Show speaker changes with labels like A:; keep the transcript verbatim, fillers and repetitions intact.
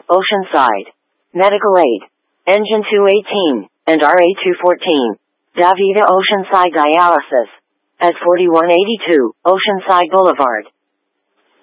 A: Oceanside. Medical Aid. Engine two eighteen, and R A two fourteen. DaVita Oceanside Dialysis. At forty-one eighty-two, Oceanside Boulevard.